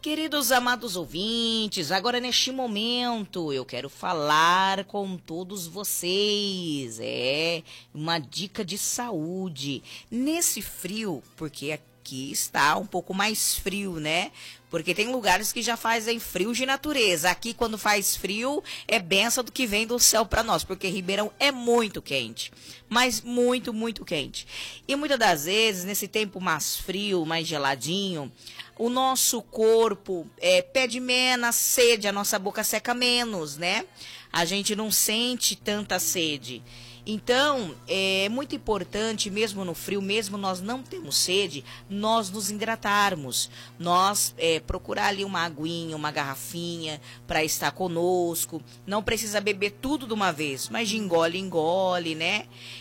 Queridos amados ouvintes, agora neste momento eu quero falar com todos vocês. É uma dica de saúde. Nesse frio, porque aqui está um pouco mais frio, né? Porque tem lugares que já fazem frio de natureza. Aqui, quando faz frio, é benção do que vem do céu para nós. Porque Ribeirão é muito quente. Mas muito, muito quente. E muitas das vezes, nesse tempo mais frio, mais geladinho, o nosso corpo pede menos sede, a nossa boca seca menos, né? A gente não sente tanta sede. Então, é muito importante, mesmo no frio, mesmo nós não temos sede, nós nos hidratarmos. Nós procurar ali uma aguinha, uma garrafinha para estar conosco. Não precisa beber tudo de uma vez, mas de engole, engole, né?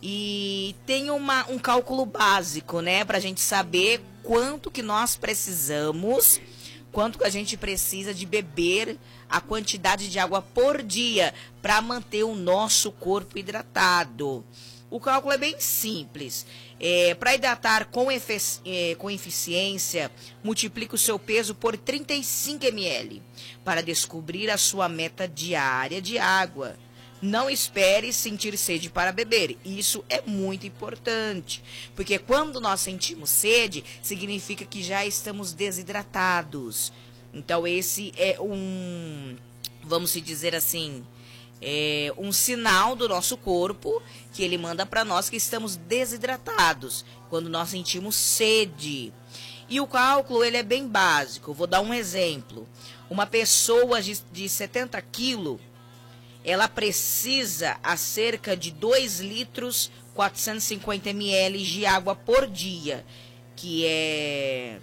E tem um cálculo básico, né? Para a gente saber quanto que nós precisamos, quanto que a gente precisa de beber, a quantidade de água por dia para manter o nosso corpo hidratado. O cálculo é bem simples. Para hidratar com eficiência, multiplique o seu peso por 35 ml para descobrir a sua meta diária de água. Não espere sentir sede para beber. Isso é muito importante, porque quando nós sentimos sede, significa que já estamos desidratados. Então esse é vamos dizer assim, um sinal do nosso corpo que ele manda para nós que estamos desidratados, quando nós sentimos sede. E o cálculo ele é bem básico. Vou dar um exemplo. Uma pessoa de 70 quilos, ela precisa a cerca de 2 litros 450 ml de água por dia, que é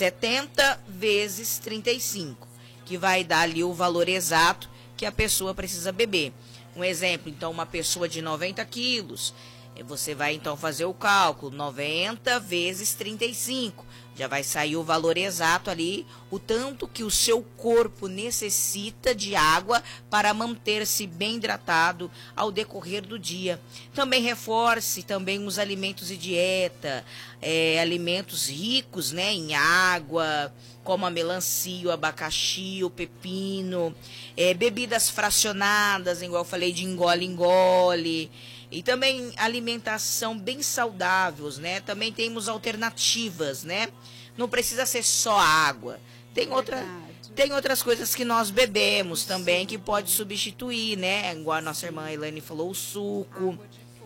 70 vezes 35, que vai dar ali o valor exato que a pessoa precisa beber. Um exemplo, então, uma pessoa de 90 quilos, você vai então fazer o cálculo, 90 vezes 35. Já vai sair o valor exato ali, o tanto que o seu corpo necessita de água para manter-se bem hidratado ao decorrer do dia. Também reforce também os alimentos de dieta, alimentos ricos, né, em água, como a melancia, o abacaxi, o pepino, bebidas fracionadas, igual eu falei, de engole-engole. E também alimentação bem saudáveis, né? Também temos alternativas, né? Não precisa ser só água. Tem outras coisas que nós bebemos também que pode substituir, né? Igual a nossa irmã Elaine falou, o suco.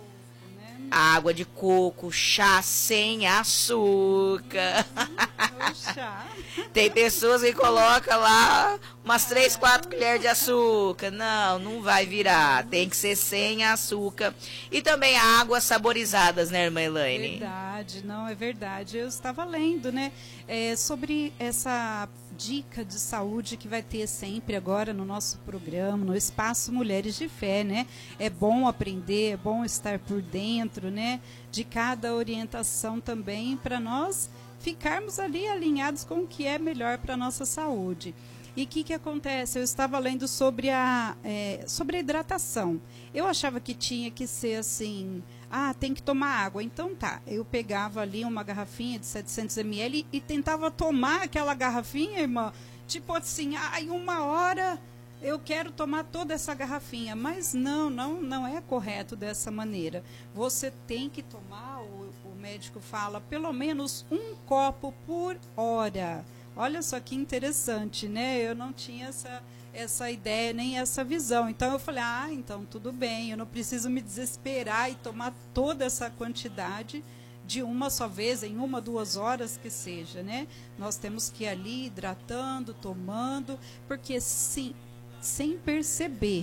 Água de coco, chá sem açúcar. Chá. Tem pessoas que colocam lá umas 3, 4 colheres de açúcar. Não vai virar. Tem que ser sem açúcar. E também águas saborizadas, né, irmã Elaine? Verdade, não, é verdade. Eu estava lendo, né, sobre essa dica de saúde que vai ter sempre agora no nosso programa, no Espaço Mulheres de Fé, né? É bom aprender, é bom estar por dentro, né, de cada orientação também para nós ficarmos ali alinhados com o que é melhor para a nossa saúde. E o que acontece? Eu estava lendo sobre a hidratação. Eu achava que tinha que ser assim, tem que tomar água. Então tá, eu pegava ali uma garrafinha de 700 ml e tentava tomar aquela garrafinha, irmã, tipo assim, em 1 hora eu quero tomar toda essa garrafinha. Mas não é correto dessa maneira. Você tem que tomar, o médico fala, pelo menos 1 copo por hora. Olha só que interessante, né? Eu não tinha essa ideia, nem essa visão. Então eu falei, então tudo bem, eu não preciso me desesperar e tomar toda essa quantidade de uma só vez, em 1, 2 horas que seja, né? Nós temos que ir ali hidratando, tomando, porque sim, sem perceber,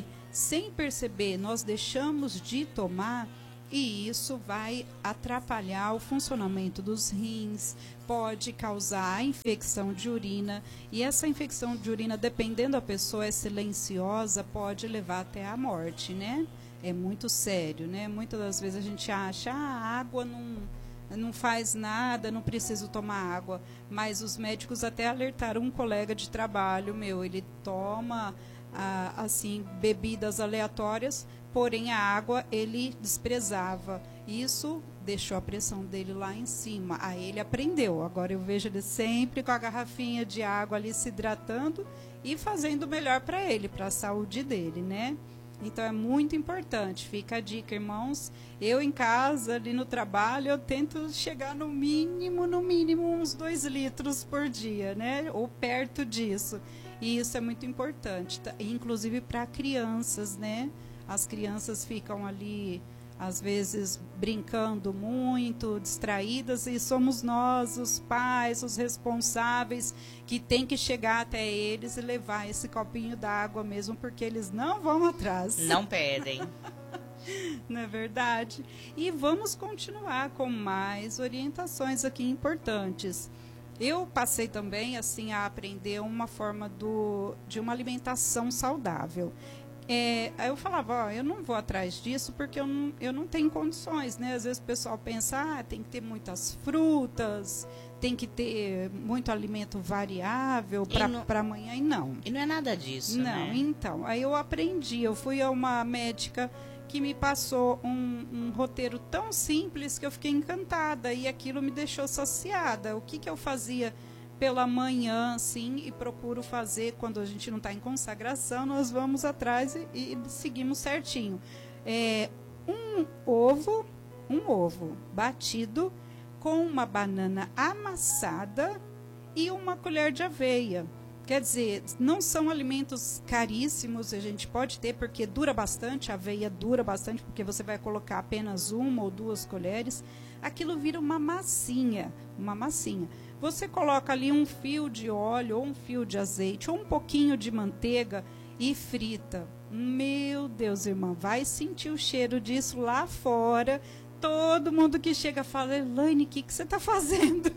nós deixamos de tomar. E isso vai atrapalhar o funcionamento dos rins, pode causar a infecção de urina. E essa infecção de urina, dependendo da pessoa, é silenciosa, pode levar até a morte, né? É muito sério, né? Muitas das vezes a gente acha, a água não faz nada, não preciso tomar água. Mas os médicos até alertaram um colega de trabalho meu, ele toma assim bebidas aleatórias, porém a água ele desprezava. Isso deixou a pressão dele lá em cima. Aí ele aprendeu. Agora eu vejo ele sempre com a garrafinha de água ali se hidratando e fazendo o melhor para ele, para a saúde dele, né? Então é muito importante. Fica a dica, irmãos. Eu em casa, ali no trabalho, eu tento chegar no mínimo, uns 2 litros por dia, né? Ou perto disso. E isso é muito importante, inclusive para crianças, né? As crianças ficam ali, às vezes, brincando muito, distraídas, e somos nós, os pais, os responsáveis, que tem que chegar até eles e levar esse copinho d'água mesmo, porque eles não vão atrás. Não pedem. Não é verdade? E vamos continuar com mais orientações aqui importantes. Eu passei também assim a aprender uma forma de uma alimentação saudável. Aí eu falava, ó, eu não vou atrás disso porque eu não tenho condições, né? Às vezes o pessoal pensa, tem que ter muitas frutas, tem que ter muito alimento variável para amanhã, e não. E não é nada disso, não, né? Então, aí eu aprendi, eu fui a uma médica que me passou um roteiro tão simples que eu fiquei encantada e aquilo me deixou saciada. O que eu fazia pela manhã, assim, e procuro fazer quando a gente não está em consagração, nós vamos atrás e seguimos certinho. Um ovo batido com uma banana amassada e uma colher de aveia. Quer dizer, não são alimentos caríssimos, a gente pode ter, porque dura bastante, a aveia dura bastante, porque você vai colocar apenas 1 ou 2 colheres, aquilo vira uma massinha. Você coloca ali um fio de óleo, ou um fio de azeite, ou um pouquinho de manteiga e frita. Meu Deus, irmã, vai sentir o cheiro disso lá fora. Todo mundo que chega fala, Elaine, o que você está fazendo?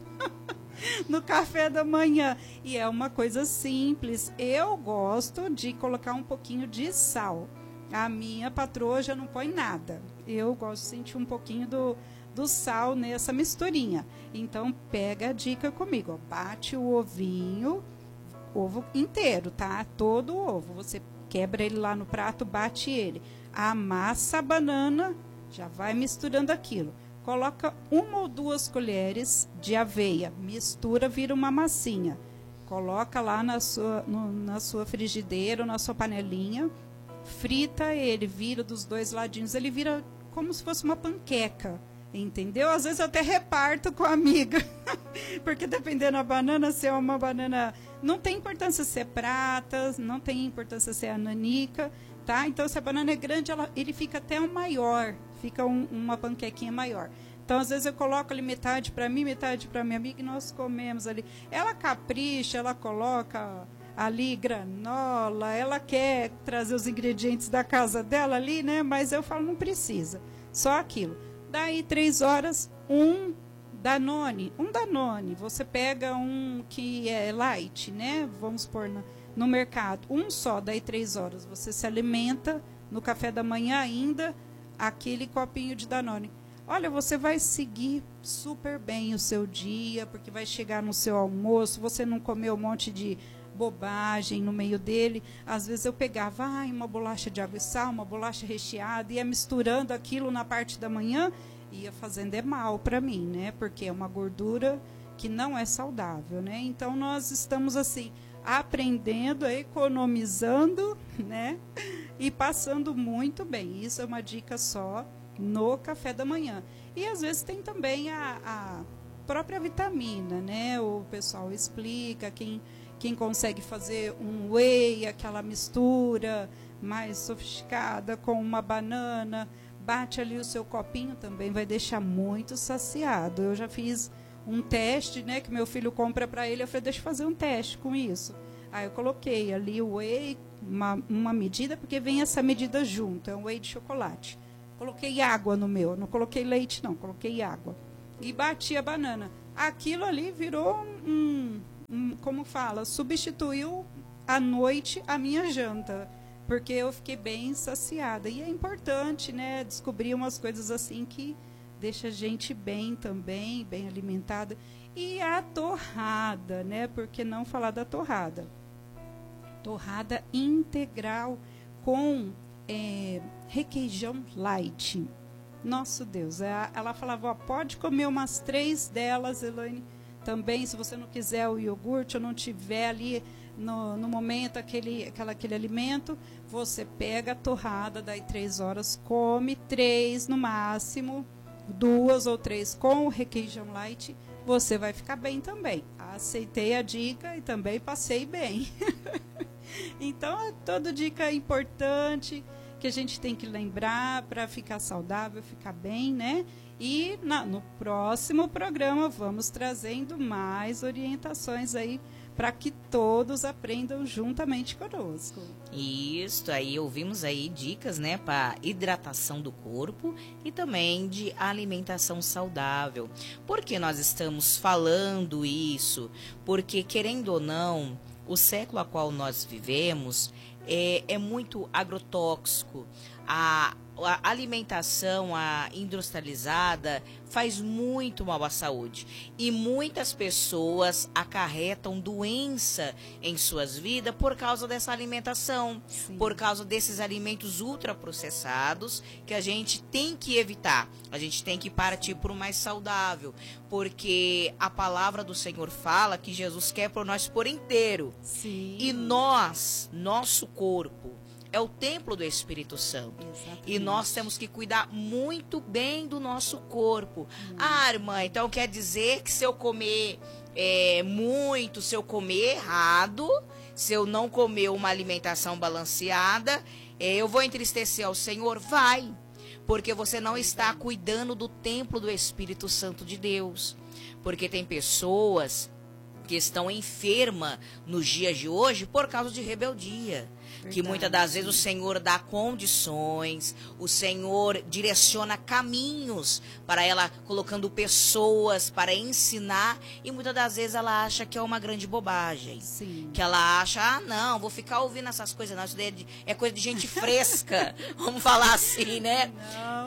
No café da manhã. E é uma coisa simples. Eu gosto de colocar um pouquinho de sal. A minha patroa já não põe nada. Eu gosto de sentir um pouquinho do sal nessa misturinha. Então, pega a dica comigo. Ó, bate o ovinho, ovo inteiro, tá? Todo o ovo. Você quebra ele lá no prato, bate ele. Amassa a banana, já vai misturando aquilo. Coloca 1 ou 2 colheres de aveia, mistura, vira uma massinha. Coloca lá na sua frigideira ou na sua panelinha, frita ele, vira dos 2 ladinhos, ele vira como se fosse uma panqueca, entendeu? Às vezes eu até reparto com a amiga, porque dependendo da banana, se é uma banana, não tem importância se é prata, não tem importância se é nanica, tá? Então, se a banana é grande, ele fica até um maior, fica uma panquequinha maior. Então, às vezes eu coloco ali metade para mim, metade para minha amiga e nós comemos ali. Ela capricha, ela coloca ali granola, ela quer trazer os ingredientes da casa dela ali, né? Mas eu falo, não precisa, só aquilo. Daí, 3 horas, um Danone. Você pega um que é light, né? Vamos pôr no mercado. Um só, daí 3 horas. Você se alimenta no café da manhã ainda, aquele copinho de Danone. Olha, você vai seguir super bem o seu dia, porque vai chegar no seu almoço, você não comeu um monte de bobagem no meio dele. Às vezes eu pegava uma bolacha de água e sal, uma bolacha recheada, ia misturando aquilo na parte da manhã, ia fazendo mal para mim, né? Porque é uma gordura que não é saudável, né? Então nós estamos assim, aprendendo, economizando, né? E passando muito bem. Isso é uma dica só no café da manhã. E às vezes tem também a própria vitamina, né? O pessoal explica, quem consegue fazer um whey, aquela mistura mais sofisticada com uma banana, bate ali o seu copinho, também vai deixar muito saciado. Eu já fiz um teste, né, que meu filho compra para ele, eu falei, deixa eu fazer um teste com isso. Aí eu coloquei ali o whey, uma medida, porque vem essa medida junto, é um whey de chocolate. Coloquei água no meu, não coloquei leite não, coloquei água. E bati a banana. Aquilo ali virou como fala, substituiu à noite a minha janta, porque eu fiquei bem saciada. E é importante, né, descobrir umas coisas assim que deixa a gente bem também, bem alimentada. E a torrada, né, por que não falar da torrada? Torrada integral com requeijão light. Nosso Deus. Ela falava, ó, pode comer umas 3 delas, Elaine. Também, se você não quiser o iogurte ou não tiver ali no momento aquele alimento, você pega a torrada, daí 3 horas, come 3 no máximo, 2 ou 3 com o requeijão light, você vai ficar bem também. Aceitei a dica e também passei bem. Então, toda dica é importante, que a gente tem que lembrar para ficar saudável, ficar bem, né? E no próximo programa vamos trazendo mais orientações aí para que todos aprendam juntamente conosco. Isso, aí ouvimos aí dicas, né, para hidratação do corpo e também de alimentação saudável. Por que nós estamos falando isso? Porque, querendo ou não, o século a qual nós vivemos é muito agrotóxico. A alimentação industrializada faz muito mal à saúde e muitas pessoas acarretam doença em suas vidas por causa dessa alimentação, Sim. por causa desses alimentos ultraprocessados que a gente tem que evitar. A gente tem que partir para o mais saudável, porque a palavra do Senhor fala que Jesus quer por nós por inteiro. Sim. E nosso corpo é o templo do Espírito Santo. Exatamente. E nós temos que cuidar muito bem do nosso corpo. Ah, irmã, então quer dizer que se eu comer muito, se eu comer errado, se eu não comer uma alimentação balanceada, eu vou entristecer ao Senhor? Vai. Porque você não está cuidando do templo do Espírito Santo de Deus. Porque tem pessoas que estão enfermas nos dias de hoje por causa de rebeldia. Verdade. Que muitas das vezes o Senhor dá condições, o Senhor direciona caminhos para ela, colocando pessoas para ensinar, e muitas das vezes ela acha que é uma grande bobagem. Sim. Que ela acha, não, vou ficar ouvindo essas coisas, não, isso é coisa de gente fresca, vamos falar assim, né? Não.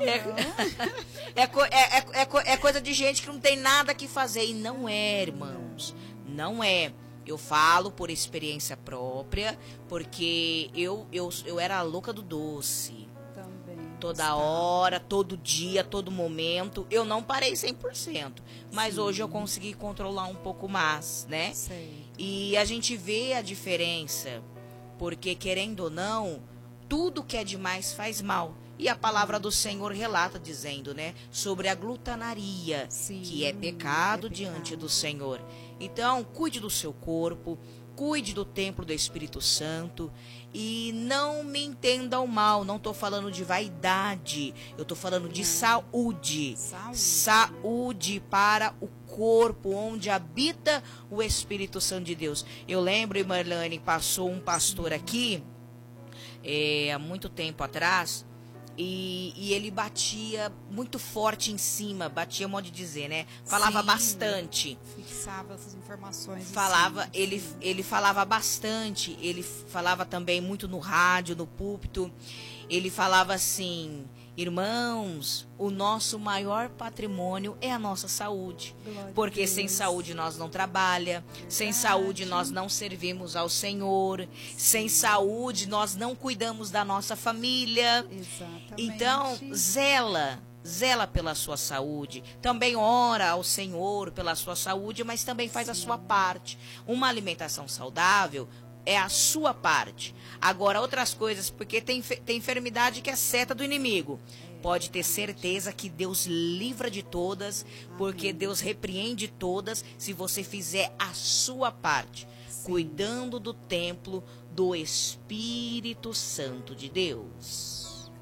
É coisa de gente que não tem nada que fazer, e não é, irmãos, não é. Eu falo por experiência própria, porque eu era a louca do doce. Também. Toda hora, todo dia, todo momento. Eu não parei 100%, mas Sim. hoje eu consegui controlar um pouco mais, né? Sei. E a gente vê a diferença, porque querendo ou não, tudo que é demais faz mal. E a palavra do Senhor relata dizendo, né, sobre a glutanaria, Sim, que é pecado diante do Senhor. Então, cuide do seu corpo, cuide do templo do Espírito Santo e não me entendam mal, não estou falando de vaidade, eu estou falando de saúde. Saúde para o corpo, onde habita o Espírito Santo de Deus. Eu lembro, irmã Elaine, passou um pastor aqui, há muito tempo atrás, e ele batia muito forte em cima, batia, modo de dizer, né? Falava Sim, bastante. Fixava essas informações. Falava, assim. ele falava bastante, ele falava também muito no rádio, no púlpito. Ele falava assim: irmãos, o nosso maior patrimônio é a nossa saúde. Porque sem saúde nós não trabalhamos, sem saúde nós não servimos ao Senhor, sem saúde nós não cuidamos da nossa família. Exatamente. Então, zela pela sua saúde, também ora ao Senhor pela sua saúde, mas também faz a sua parte. Uma alimentação saudável é a sua parte. Agora, outras coisas, porque tem enfermidade que é seta do inimigo. Pode ter certeza que Deus livra de todas, porque Deus repreende todas, se você fizer a sua parte, cuidando do templo do Espírito Santo de Deus.